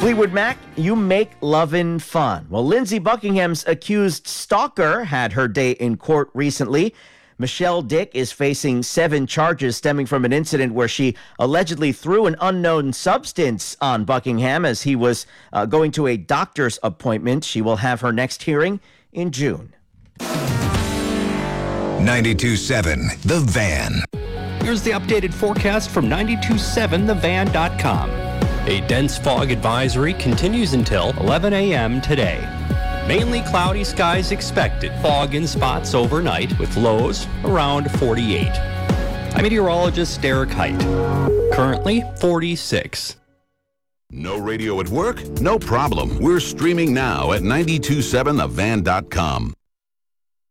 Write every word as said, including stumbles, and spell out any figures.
Fleetwood Mac, you make lovin' fun. Well, Lindsey Buckingham's accused stalker had her day in court recently. Michelle Dick is facing seven charges stemming from an incident where she allegedly threw an unknown substance on Buckingham as he was uh, going to a doctor's appointment. She will have her next hearing in June. ninety-two point seven The Van. Here's the updated forecast from ninety-two point seven the van dot com. A dense fog advisory continues until eleven a.m. today. Mainly cloudy skies expected. Fog in spots overnight with lows around forty-eight. I'm meteorologist Derek Height. Currently forty-six. No radio at work? No problem. We're streaming now at ninety-two point seven the van dot com.